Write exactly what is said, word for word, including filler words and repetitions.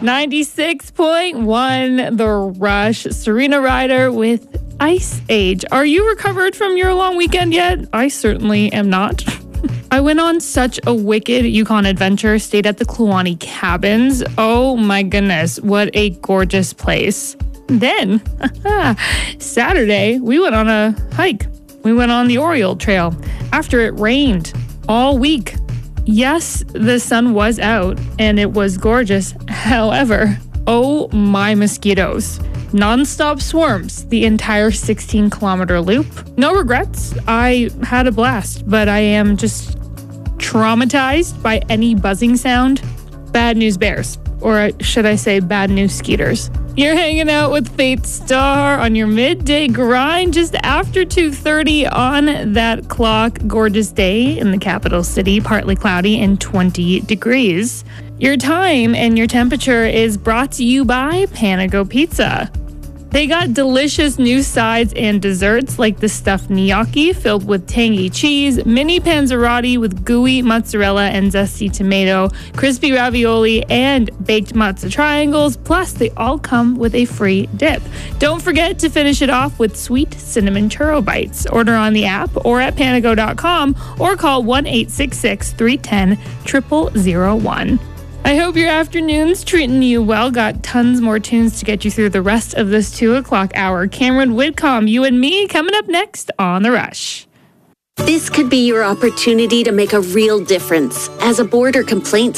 ninety-six point one, The Rush. Serena Ryder with Ice Age. Are you recovered from your long weekend yet? I certainly am not. I went on such a wicked Yukon adventure, stayed at the Kluane Cabins. Oh my goodness, what a gorgeous place. Then, Saturday, we went on a hike. We went on the Oriole Trail after it rained all week. Yes, the sun was out and it was gorgeous. However, oh my mosquitoes. Non-stop swarms the entire sixteen kilometer loop. No regrets. I had a blast, but I am just traumatized by any buzzing sound. Bad news bears, or should I say bad news skeeters. You're hanging out with Faith Star on your midday grind just after two thirty on that clock. Gorgeous day in the capital city, partly cloudy and twenty degrees. Your time and your temperature is brought to you by Panago Pizza. They got delicious new sides and desserts like the stuffed gnocchi filled with tangy cheese, mini panzerotti with gooey mozzarella and zesty tomato, crispy ravioli, and baked matzo triangles. Plus, they all come with a free dip. Don't forget to finish it off with sweet cinnamon churro bites. Order on the app or at panago dot com or call one eight six six, three one zero, zero zero zero one. I hope your afternoon's treating you well. Got tons more tunes to get you through the rest of this two o'clock hour. Cameron Whitcomb, you and me, coming up next on The Rush. This could be your opportunity to make a real difference. As a border complaints